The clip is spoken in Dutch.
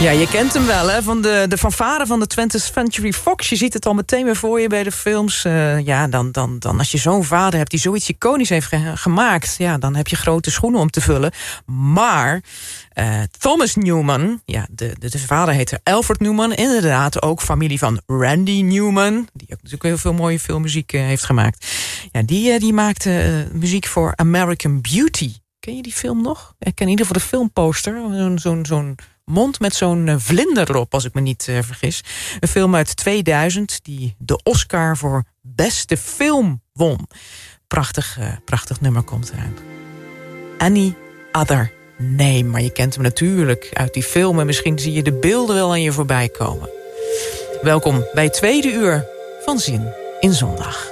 Ja, je kent hem wel, hè? Van de fanfare van de 20th Century Fox. Je ziet het al meteen weer voor je bij de films. Dan als je zo'n vader hebt die zoiets iconisch heeft gemaakt... ja, dan heb je grote schoenen om te vullen. Maar Thomas Newman, ja, de vader heette Alfred Newman... inderdaad ook familie van Randy Newman... die ook natuurlijk heel veel mooie filmmuziek heeft gemaakt. Ja, die maakte muziek voor American Beauty. Ken je die film nog? Ik ken in ieder geval de filmposter. Zo'n mond met zo'n vlinder erop, als ik me niet vergis. Een film uit 2000 die de Oscar voor beste film won. Prachtig nummer komt eruit. Any Other Name. Maar je kent hem natuurlijk uit die film... en misschien zie je de beelden wel aan je voorbij komen. Welkom bij het tweede uur van Zin in Zondag.